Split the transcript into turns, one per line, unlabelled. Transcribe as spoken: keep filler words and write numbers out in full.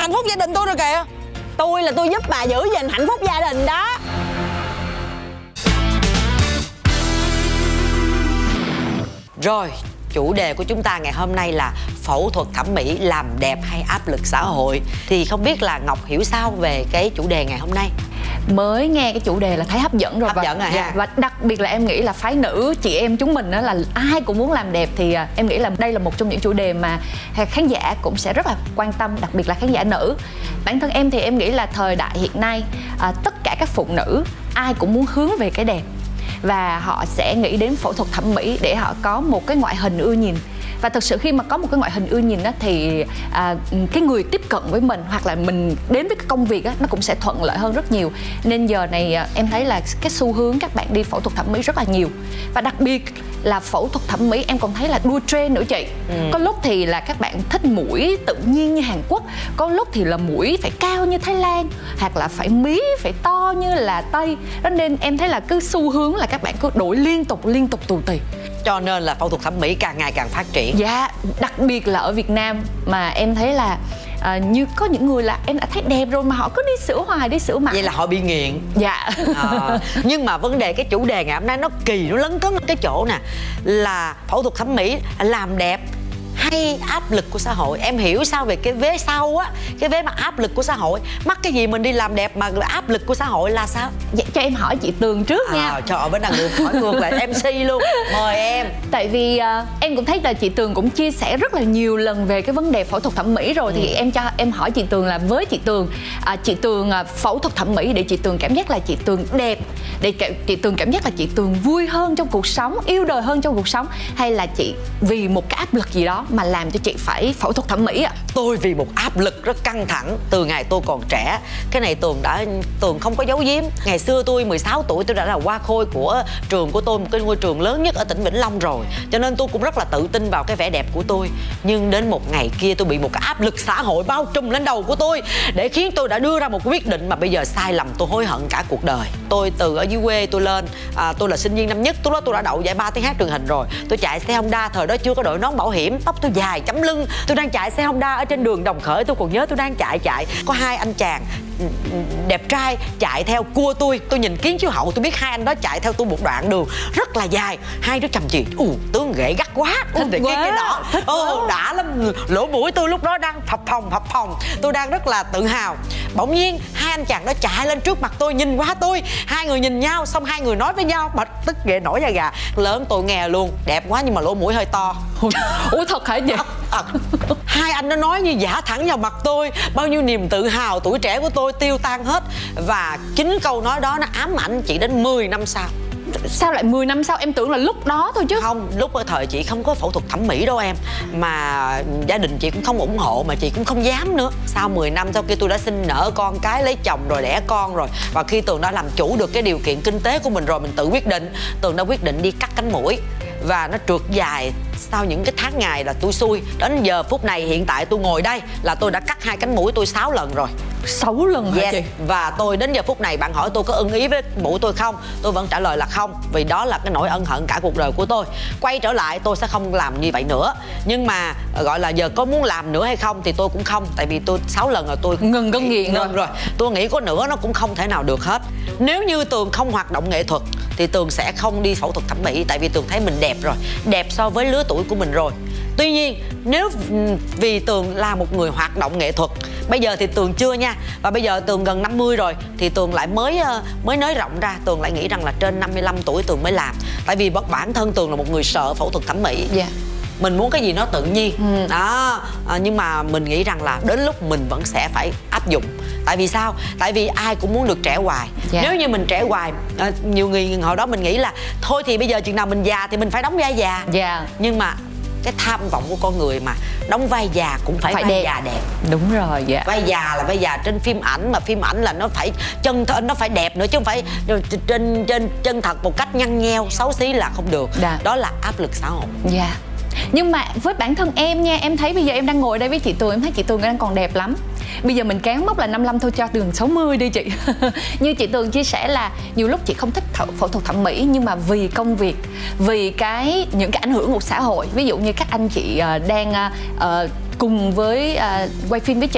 hạnh phúc gia đình tôi rồi kìa.
Tôi là tôi giúp bà giữ gìn hạnh phúc gia đình đó.
Rồi, chủ đề của chúng ta ngày hôm nay là phẫu thuật thẩm mỹ làm đẹp hay áp lực xã hội. Thì không biết là Ngọc hiểu sao về cái chủ đề ngày hôm nay?
Mới nghe cái chủ đề là thấy hấp dẫn rồi.
Hấp
và,
dẫn rồi
dạ,
ha.
và đặc biệt là em nghĩ là phái nữ chị em chúng mình đó là ai cũng muốn làm đẹp, thì à, em nghĩ là đây là một trong những chủ đề mà khán giả cũng sẽ rất là quan tâm, đặc biệt là khán giả nữ. Bản thân em thì em nghĩ là thời đại hiện nay à, tất cả các phụ nữ ai cũng muốn hướng về cái đẹp, và họ sẽ nghĩ đến phẫu thuật thẩm mỹ để họ có một cái ngoại hình ưa nhìn. Và thực sự khi mà có một cái ngoại hình ưa nhìn đó, thì à, cái người tiếp cận với mình hoặc là mình đến với cái công việc đó, nó cũng sẽ thuận lợi hơn rất nhiều. Nên giờ này à, em thấy là cái xu hướng các bạn đi phẫu thuật thẩm mỹ rất là nhiều. Và đặc biệt là phẫu thuật thẩm mỹ em còn thấy là đua trend nữa chị. ừ. Có lúc thì là các bạn thích mũi tự nhiên như Hàn Quốc, có lúc thì là mũi phải cao như Thái Lan, hoặc là phải mí phải to như là Tây. Đó nên em thấy là cứ xu hướng là các bạn cứ đổi liên tục liên tục tù tì.
Cho nên là phẫu thuật thẩm mỹ càng ngày càng phát triển.
Dạ, đặc biệt là ở Việt Nam mà em thấy là à, như có những người là em đã thấy đẹp rồi mà họ cứ đi sửa hoài, đi sửa mặt.
Vậy là họ bị nghiện.
Dạ.
à, Nhưng mà vấn đề cái chủ đề ngày hôm nay nó kỳ, nó lấn cấn cái chỗ nè, là phẫu thuật thẩm mỹ làm đẹp hay áp lực của xã hội. Em hiểu sao về cái vế sau á, cái vế mà áp lực của xã hội? Mắc cái gì mình đi làm đẹp mà áp lực của xã hội là sao?
Dạ, cho em hỏi chị Tường trước nha.
À, trời ơi, bên đằng ngược hỏi ngược lại em xê luôn. Mời em.
Tại vì uh, em cũng thấy là chị Tường cũng chia sẻ rất là nhiều lần về cái vấn đề phẫu thuật thẩm mỹ rồi. ừ. Thì em cho em hỏi chị Tường là với chị Tường, uh, chị Tường uh, phẫu thuật thẩm mỹ để chị Tường cảm giác là chị Tường đẹp, để chị Tường cảm giác là chị Tường vui hơn trong cuộc sống, yêu đời hơn trong cuộc sống, hay là chị vì một cái áp lực gì đó mà làm cho chị phải phẫu thuật thẩm mỹ ạ?
Tôi vì một áp lực rất căng thẳng từ ngày tôi còn trẻ. Cái này Tường đã Tường không có giấu giếm. Ngày xưa tôi mười sáu tuổi tôi đã là hoa khôi của trường của tôi, một cái ngôi trường lớn nhất ở tỉnh Vĩnh Long rồi. Cho nên tôi cũng rất là tự tin vào cái vẻ đẹp của tôi. Nhưng đến một ngày kia tôi bị một cái áp lực xã hội bao trùm lên đầu của tôi, để khiến tôi đã đưa ra một quyết định mà bây giờ sai lầm tôi hối hận cả cuộc đời. Tôi từ ở dưới quê tôi lên, à, tôi là sinh viên năm nhất, lúc đó tôi đã đậu giải ba tiếng hát truyền hình rồi. Tôi chạy xe Honda, thời đó chưa có đội nón bảo hiểm, tóc tôi dài chấm lưng. Tôi đang chạy xe Honda ở trên đường Đồng Khởi, tôi còn nhớ tôi đang chạy chạy có hai anh chàng đẹp trai chạy theo cua tôi. Tôi nhìn kiến chiếu hậu tôi biết hai anh đó chạy theo tôi một đoạn đường rất là dài. Hai đứa chầm chì, ù tướng ghệ gắt quá.
Thích
cái,
quá,
cái đó
thích
Ồ,
quá.
đã lắm. Lỗ mũi tôi lúc đó đang phập phồng phập phồng, tôi đang rất là tự hào. Bỗng nhiên hai anh chàng đó chạy lên trước mặt tôi, nhìn qua tôi, hai người nhìn nhau, xong hai người nói với nhau, bật tức ghệ nổi da gà. Lớn tôi nghe luôn, đẹp quá nhưng mà lỗ mũi hơi to.
Ủa thật hả chị?
À, hai anh nó nói như giả thẳng vào mặt tôi, bao nhiêu niềm tự hào tuổi trẻ của tôi tiêu tan hết. Và chính câu nói đó nó ám ảnh chị đến mười năm sau.
Sao lại mười năm sau? Em tưởng là lúc đó thôi chứ.
Không, lúc ở thời chị không có phẫu thuật thẩm mỹ đâu em. Mà gia đình chị cũng không ủng hộ, mà chị cũng không dám nữa. Sau mười năm sau khi tôi đã sinh nở con cái, lấy chồng rồi, đẻ con rồi, và khi Tường đã làm chủ được cái điều kiện kinh tế của mình rồi, mình tự quyết định, Tường đã quyết định đi cắt cánh mũi. Và nó trượt dài sau những cái tháng ngày là tôi xui. Đến giờ phút này hiện tại tôi ngồi đây là tôi đã cắt hai cánh mũi tôi sáu lần rồi.
Sáu lần hả
yes.
chị?
Và tôi đến giờ phút này bạn hỏi tôi có ưng ý với mũi tôi không, tôi vẫn trả lời là không. Vì đó là cái nỗi ân hận cả cuộc đời của tôi. Quay trở lại tôi sẽ không làm như vậy nữa. Nhưng mà gọi là giờ có muốn làm nữa hay không thì tôi cũng không. Tại vì tôi sáu lần rồi tôi
ngừng cơn nghiện
ngừng rồi. Tôi nghĩ có nữa nó cũng không thể nào được hết. Nếu như Tường không hoạt động nghệ thuật thì Tường sẽ không đi phẫu thuật thẩm mỹ. Tại vì Tường thấy mình đẹp rồi, đẹp so với lứa tuổi của mình rồi. Tuy nhiên nếu vì Tường là một người hoạt động nghệ thuật, bây giờ thì Tường chưa nha, và bây giờ Tường gần năm mươi rồi, thì Tường lại mới mới nới rộng ra. Tường lại nghĩ rằng là trên năm mươi lăm tuổi Tường mới làm. Tại vì bản thân Tường là một người sợ phẫu thuật thẩm mỹ.
Dạ.
Mình muốn cái gì nó tự nhiên.
ừ.
Đó, à, nhưng mà mình nghĩ rằng là đến lúc mình vẫn sẽ phải áp dụng. Tại vì sao? Tại vì ai cũng muốn được trẻ hoài.
Dạ.
Nếu như mình trẻ hoài, à, nhiều người hồi đó mình nghĩ là thôi thì bây giờ chừng nào mình già thì mình phải đóng vai già.
Dạ.
Nhưng mà cái tham vọng của con người mà, đóng vai già cũng phải, phải vai đẹp. già đẹp.
Đúng rồi. Dạ.
Vai già là vai già trên phim ảnh, mà phim ảnh là nó phải chân thật, nó phải đẹp nữa, chứ không phải trên trên chân thật một cách nhăn nheo xấu xí là không được.
Dạ.
Đó là áp lực xã hội.
Dạ. Nhưng mà với bản thân em nha, em thấy bây giờ em đang ngồi đây với chị Tường, em thấy chị Tường đang còn đẹp lắm. Bây giờ mình cán mốc là năm mươi lăm thôi, cho Tường sáu mươi đi chị. Như chị Tường chia sẻ là nhiều lúc chị không thích phẫu thuật thẩm mỹ, nhưng mà vì công việc, vì cái những cái ảnh hưởng của xã hội, ví dụ như các anh chị đang uh, cùng với uh, quay phim với chị